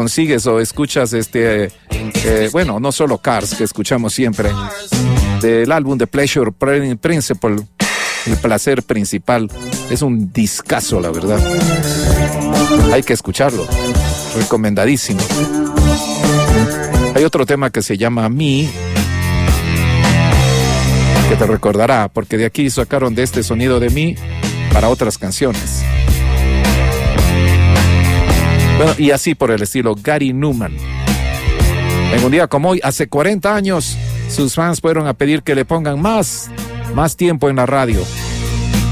consigues o escuchas bueno, no solo Cars, que escuchamos siempre, del álbum The Pleasure Principle, el placer principal, es un discazo, la verdad. Hay que escucharlo, recomendadísimo. Hay otro tema que se llama Me, que te recordará, porque de aquí sacaron de este sonido de Me para otras canciones. Bueno, y así por el estilo. Gary Numan. En un día como hoy, hace 40 años, sus fans fueron a pedir que le pongan más tiempo en la radio.